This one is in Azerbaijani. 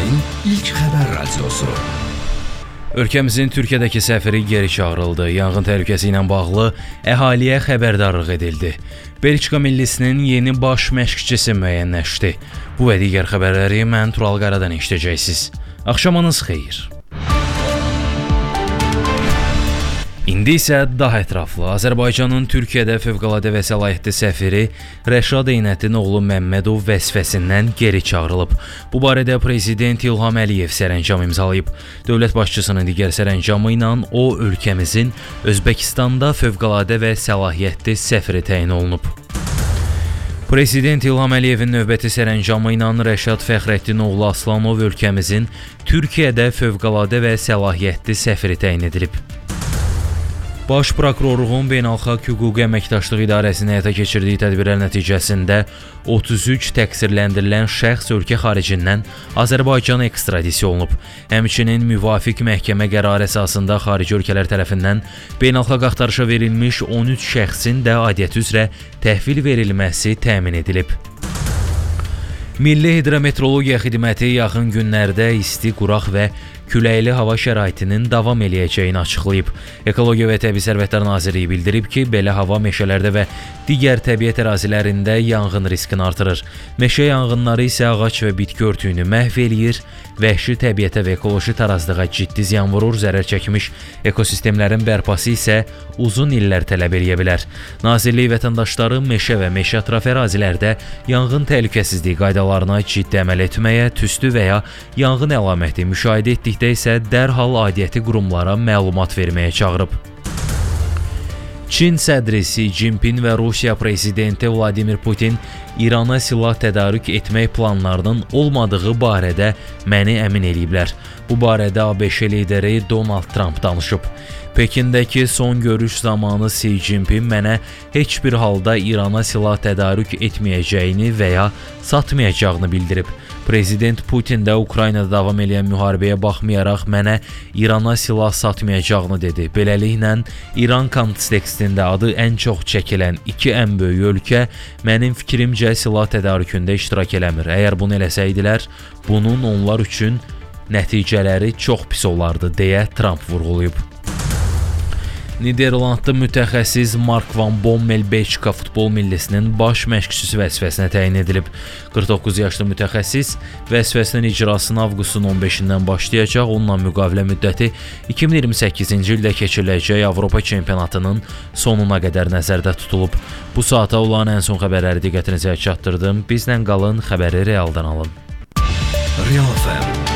İsrailin ilk xəbər radiosu. Ölkəmizin Türkiyədəki səfiri geri çağırıldı. Yanğın təhlükəsi ilə bağlı əhaliyə xəbərdarlıq edildi. Belçika millisinin yeni baş məşqçisi müəyyənləşdi. Bu və digər xəbərləri mən Tural Qaradan eşidəcəksiniz. Axşamınız xeyir. İndi isə daha ətraflı. Azərbaycanın Türkiyədə fövqəladə və səlahiyyətli səfiri Rəşad Eynətin oğlu Məmmədov vəzifəsindən geri çağırılıb. Bu barədə Prezident İlham Əliyev sərəncam imzalayıb. Dövlət başçısının digər sərəncamı ilə o, ölkəmizin Özbəkistanda fövqəladə və səlahiyyətli səfiri təyin olunub. Prezident İlham Əliyevin növbəti sərəncamı ilə Rəşad Fəxrəddin oğlu Aslanov ölkəmizin Türkiyədə fövqəladə və səlahiyyətli səfiri təyin edilib. Baş prokurorluğun Beynəlxalq Hüquqi Əməkdaşlıq İdarəsinin həyata keçirdiyi tədbirlər nəticəsində 33 təqsirləndirilən şəxs ölkə xaricindən Azərbaycana ekstradisiya olunub. Həmçinin müvafiq məhkəmə qərarı əsasında xarici ölkələr tərəfindən beynəlxalq axtarışa verilmiş 13 şəxsin də aidiyyəti üzrə təhvil verilməsi təmin edilib. Milli Hidrometeorologiya Xidməti yaxın günlərdə isti, quraq və küləkli hava şəraitinin davam eləyəcəyini açıqlayıb. Ekologiya və Təbii Sərvətlər Nazirliyi bildirib ki, belə hava meşələrdə və digər təbiət ərazilərində yanğın riskini artırır. Meşə yanğınları isə ağac və bitki örtüyünü məhv eləyir, vəhşi təbiətə və ekoloji tarazlığa ciddi ziyan vurur, zərər çəkmiş ekosistemlərin bərpası isə uzun illər tələb eləyə bilər. Nazirlik vətəndaşları meşə və meşə ətrafı ərazilərdə yanğın təhlükəsizliyi qaydalarına ciddi əməl etməyə, tüstü və ya yanğın əlaməti müşahidə etdikdə isə dərhal aidiyyəti qurumlara məlumat verməyə çağırıb. Çin sədri Si Jinping və Rusiya prezidenti Vladimir Putin İrana silah tədarük etmək planlarının olmadığı barədə məni əmin eləyiblər. Bu barədə ABŞ lideri Donald Trump danışıb. Pekindəki son görüş zamanı Si Jinping mənə heç bir halda İrana silah tədarük etməyəcəyini və ya satmayacağını bildirib. Prezident Putin də Ukraynada davam edən müharibəyə baxmayaraq mənə İrana silah satmayacağını dedi. Beləliklə, İran kontekstində adı ən çox çəkilən iki ən böyük ölkə mənim fikrimcə silah tədarükündə iştirak eləmir. Əgər bunu eləsəydilər, bunun onlar üçün nəticələri çox pis olardı, deyə Trump vurğulayıb. Niderlandlı mütəxəssis Mark van Bommel Belçika futbol millisinin baş məşqçisi vəzifəsinə təyin edilib. 49 yaşlı mütəxəssis vəzifəsinin icrasını avqustun 15-dən başlayacaq. Onunla müqavilə müddəti 2028-ci ildə keçiriləcək Avropa çempionatının sonuna qədər nəzərdə tutulub. Bu saata olan ən son xəbərləri diqqətinizə çatdırdım. Bizlə qalın, xəbəri realdan alın. Real FM